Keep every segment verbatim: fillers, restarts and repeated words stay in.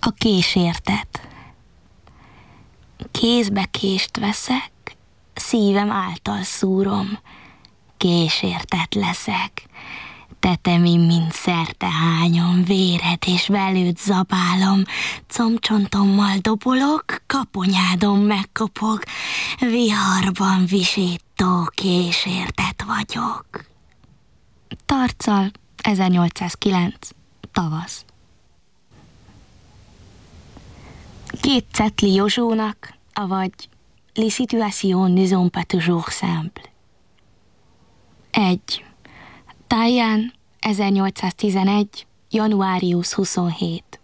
A késértet. Kézbe kést veszek, szívem által szúrom, késértet leszek. Tetemim, mint szerte hányom, véred és velőt zabálom, combcsontommal dobolok, kaponyádon megkopog, viharban visító késértet vagyok. Tarcal, ezernyolcszázkilenc, tavasz. Két cetli Józsónak, avagy Les situations ne sont pas toujours simples. Egy. Táján, ezernyolcszáztizenegy. januárius huszonhét.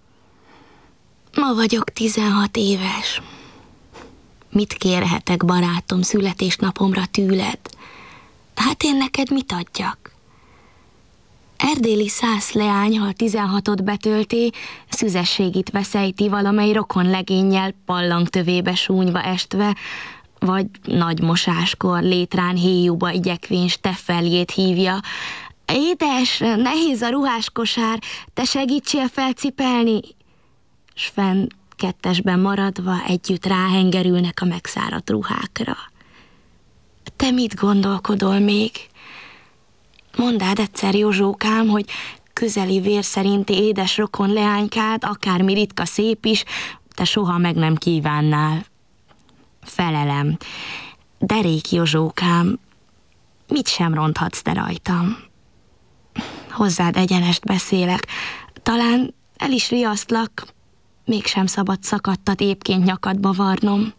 Ma vagyok tizenhat éves. Mit kérhetek, barátom, születésnapomra tőled? Hát én neked mit adjak? Erdéli szász leány, ha tizenhatot betölté, szüzességit veszejti valamely rokon legénnyel pallangtövébe súnyva estve, vagy nagy mosáskor létrán héjúba igyekvén Steffeljét hívja. Édes, nehéz a ruháskosár, te segítsél felcipelni? S fenn kettesben maradva együtt ráhengerülnek a megszáradt ruhákra. Te mit gondolkodol még? Mondád egyszer, Józsókám, hogy közeli vér szerinti édes rokon leánykád, akármi ritka szép is, te soha meg nem kívánnál. Felelem. Derék Józsókám, mit sem ronthatsz te rajtam? Hozzád egyenest beszélek. Talán el is riasztlak, mégsem szabad szakadtat épként nyakadba varnom.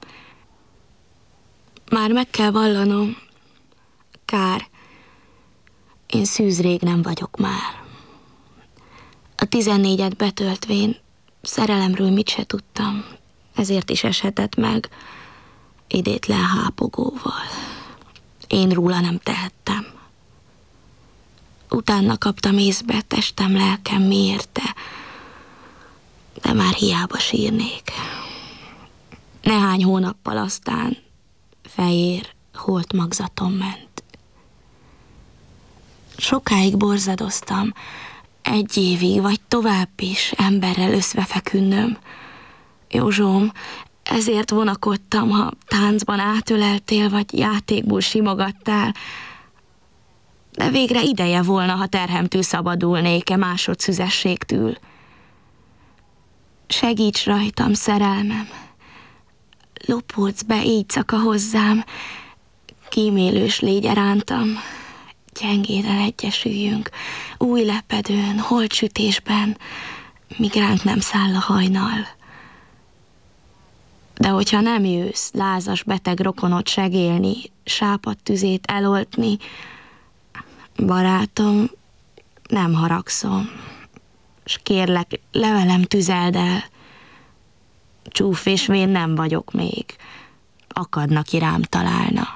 Már meg kell vallanom. Kár. Én szűz rég nem vagyok már. A tizennégyet betöltvén szerelemről mit se tudtam, ezért is eshetett meg idétlen hápogóval. Én róla nem tehettem. Utána kaptam észbe, testem, lelkem miérte, de már hiába sírnék. Nehány hónappal aztán fejér holt magzatom ment. Sokáig borzadoztam, egy évig vagy tovább is emberrel összvefekünnöm. Józsóm, ezért vonakodtam, ha táncban átöleltél, vagy játékból simogattál, de végre ideje volna, ha terhemtől szabadulnék-e másodszüzességtől. Segíts rajtam, szerelmem, lopódsz be éjszaka hozzám, kímélős légy erántam, gyengéden egyesüljünk, új lepedőn, holtsütésben, míg ránk nem száll a hajnal. De hogyha nem jössz, lázas beteg rokonot segélni, sápadt tüzét eloltni, barátom, nem haragszom, s kérlek, levelem tüzeld el. Csúf és vén nem vagyok még, akadna, ki rám találna.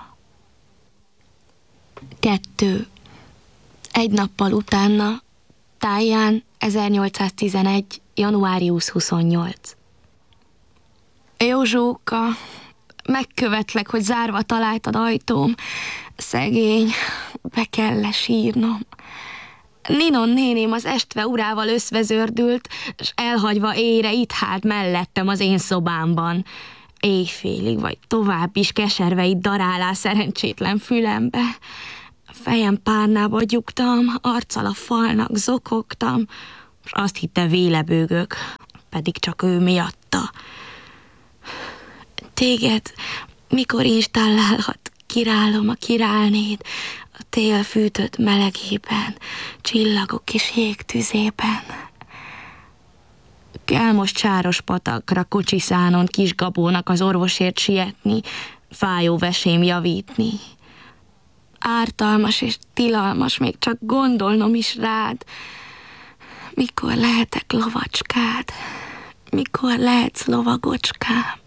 Kettő. Egy nappal utána, Táján, ezernyolcszáztizenegy. januárius huszonnyolc. Józsóka, megkövetlek, hogy zárva találtad ajtóm. Szegény, be kell sírnom. Ninon néném az estve urával összvezördült, s elhagyva éjre itt hált mellettem az én szobámban. Éjfélig vagy tovább is keserve itt darálá szerencsétlen fülembe. Fejem párnába gyugtam, arccal a falnak zokogtam, és azt hitte vélebőgök, pedig csak ő miatta. Téged mikor instállálhat, királom, a királnéd, a tél fűtött melegében, csillagok kis jégtüzében. Kell most csáros patakra, kocsiszánon kis Gabónak az orvosért sietni, fájó vesém javítni. Ártalmas és tilalmas még csak gondolnom is rád. Mikor lehetek lovacskád? Mikor lehetsz lovagocskám?